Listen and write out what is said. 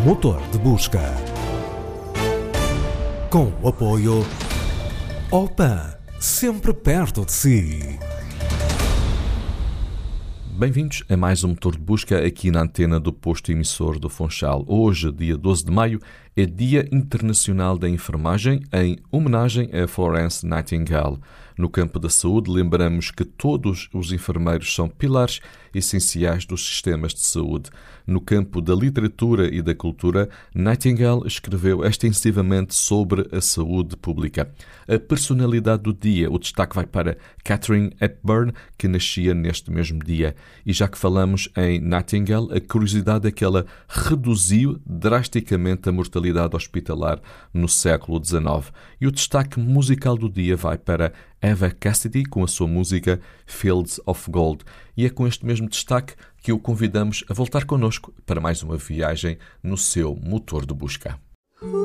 Motor de busca. Com o apoio Opan, sempre perto de si. Bem-vindos a mais um Motor de Busca aqui na antena do posto emissor do Funchal. Hoje, dia 12 de maio, é Dia Internacional da Enfermagem, em homenagem a Florence Nightingale. No campo da saúde, lembramos que todos os enfermeiros são pilares essenciais dos sistemas de saúde. No campo da literatura e da cultura, Nightingale escreveu extensivamente sobre a saúde pública. A personalidade do dia, o destaque vai para Katharine Hepburn, que nascia neste mesmo dia. E já que falamos em Nightingale, a curiosidade é que ela reduziu drasticamente a mortalidade hospitalar no século XIX. E o destaque musical do dia vai para Eva Cassidy, com a sua música Fields of Gold. E é com este mesmo destaque que o convidamos a voltar connosco para mais uma viagem no seu motor de busca.